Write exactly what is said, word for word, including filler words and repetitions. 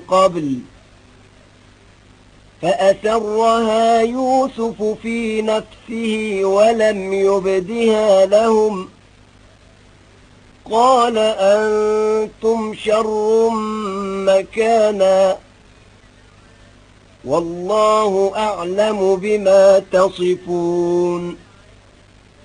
قبل فأسرها يوسف في نفسه ولم يبدها لهم قال أنتم شر مكانا والله أعلم بما تصفون